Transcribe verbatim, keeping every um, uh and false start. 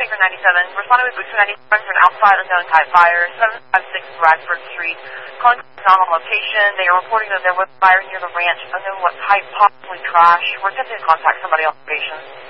Baker ninety-seven, responding with Booster ninety-seven for an outside unknown type fire, seven five six Bradford Street. Calling not on location. They are reporting that there was a fire near the ranch, unknown what type, possibly trash. We're attempting to contact somebody on location.